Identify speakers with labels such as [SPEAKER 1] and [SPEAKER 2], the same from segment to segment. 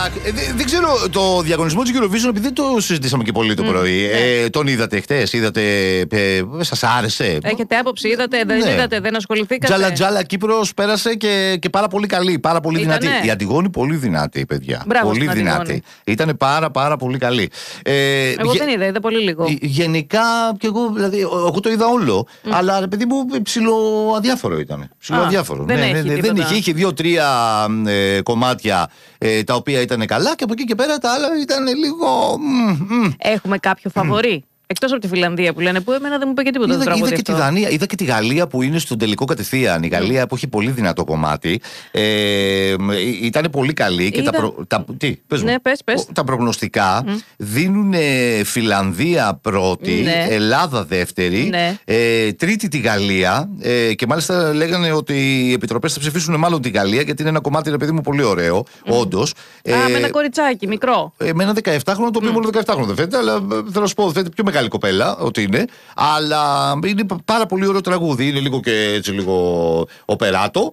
[SPEAKER 1] Δεν ξέρω, το διαγωνισμό της Eurovision, επειδή δεν το συζητήσαμε και πολύ το πρωί. Τον είδατε χτες, σας άρεσε?
[SPEAKER 2] Έχετε άποψη, είδατε, δεν είδατε, δεν ασχοληθήκατε?
[SPEAKER 1] Τζάλα Κύπρος πέρασε και πάρα πολύ καλή, πάρα πολύ δυνατή. Η Αντιγόνη πολύ δυνατή, παιδιά.
[SPEAKER 2] Μπράβο,
[SPEAKER 1] πολύ δυνατή. Ήταν πάρα πολύ καλή.
[SPEAKER 2] Εγώ δεν είδα πολύ λίγο.
[SPEAKER 1] Γενικά και εγώ, δηλαδή, εγώ το είδα όλο. Αλλά παιδί μου, ψιλοαδιάφορο ήταν. Ψιλοαδιάφορο. Δεν είχε 2-3 κομμάτια τα οποία ήταν καλά και από εκεί και πέρα τα άλλα ήταν λίγο.
[SPEAKER 2] Έχουμε κάποιο φαβορί? Εκτός από τη Φιλανδία που λένε, που εμένα δεν μου είπε και τίποτα το τραγούδι.
[SPEAKER 1] Είδα και τη Δανία, είδα και τη Γαλλία που είναι στον τελικό κατευθείαν. Η Γαλλία που έχει πολύ δυνατό κομμάτι. Ήταν πολύ καλή. Και πες. Τα προγνωστικά δίνουν Φιλανδία πρώτη, Ελλάδα δεύτερη, τρίτη τη Γαλλία. Και μάλιστα λέγανε ότι οι επιτροπές θα ψηφίσουν μάλλον τη Γαλλία, γιατί είναι ένα κομμάτι, ρε παιδί μου, πολύ ωραίο. Όντως.
[SPEAKER 2] Με ένα κοριτσάκι μικρό.
[SPEAKER 1] Με ένα 17χρονο, το οποίο μόνο 17χρονο δεν φαίνεται, αλλά θέλω να σου πω, φαίνεται πιο μεγάλη κοπέλα ότι είναι, αλλά είναι πάρα πολύ ωραίο τραγούδι. Είναι λίγο και έτσι λίγο οπεράτο.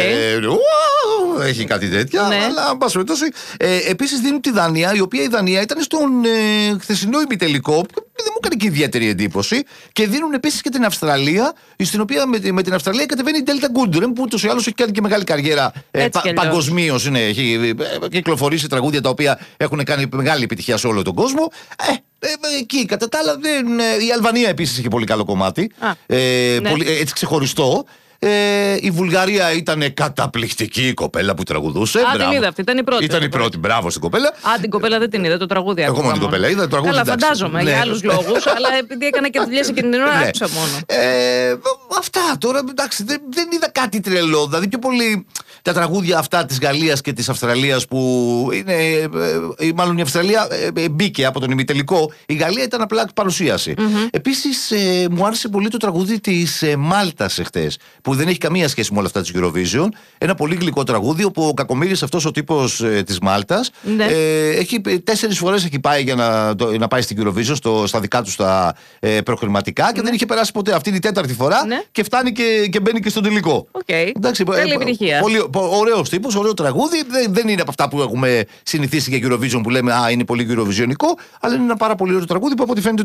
[SPEAKER 1] Έχει κάτι τέτοια, αλλά εν πάση περιπτώσει. Επίσης δίνουν τη Δανία, η οποία η Δανία ήταν στον χθεσινό ημιτελικό, δεν μου έκανε και ιδιαίτερη εντύπωση. Και δίνουν επίσης και την Αυστραλία, στην οποία με την Αυστραλία κατεβαίνει η Ντέλτα Γκούντρεμ, που ούτως ή άλλως έχει κάνει και μεγάλη καριέρα παγκοσμίως. Έχει κυκλοφορήσει τραγούδια τα οποία έχουν κάνει μεγάλη επιτυχία σε όλο τον κόσμο. Εκεί, κατά τα άλλα, η Αλβανία επίσης είχε πολύ καλό κομμάτι. Έτσι ξεχωριστό. Η Βουλγαρία ήταν καταπληκτική η κοπέλα που τραγουδούσε.
[SPEAKER 2] Την είδα αυτή, ήταν η πρώτη.
[SPEAKER 1] Ήταν η πρώτη, μπράβο στην κοπέλα.
[SPEAKER 2] Την κοπέλα δεν την είδα, το τραγούδι.
[SPEAKER 1] Εγώ μόνο την κοπέλα είδα, το τραγούδι.
[SPEAKER 2] Καλά, φαντάζομαι για άλλους λόγους, αλλά επειδή έκανα και δουλειές εκείνη την ώρα, άκουσα μόνο.
[SPEAKER 1] Αυτά τώρα, εντάξει, δεν είδα κάτι τρελό. Δηλαδή πιο πολύ τα τραγούδια αυτά της Γαλλίας και της Αυστραλίας που είναι. Μάλλον η Αυστραλία μπήκε από τον ημιτελικό. Η Γαλλία ήταν απλά παρουσίαση. Επίσης, μου άρεσε πολύ το τραγούδι της Μάλτας εχθές, που δεν έχει καμία σχέση με όλα αυτά της Eurovision. Ένα πολύ γλυκό τραγούδι, όπου ο κακομοίρης αυτός ο τύπος της Μάλτας έχει 4 φορές έχει πάει για να πάει στην Eurovision, στα δικά του στα προκριματικά, και δεν είχε περάσει ποτέ. Αυτή είναι η 4η φορά και φτάνει και μπαίνει και στον τελικό.
[SPEAKER 2] Εντάξει, καλή επιτυχία.
[SPEAKER 1] Ωραίος τύπος, ωραίο τραγούδι. Δεν είναι από αυτά που έχουμε συνηθίσει για Eurovision που λέμε είναι πολύ Eurovisionικό, αλλά είναι ένα πάρα πολύ ωραίο τραγούδι που από ό,τι φαίνεται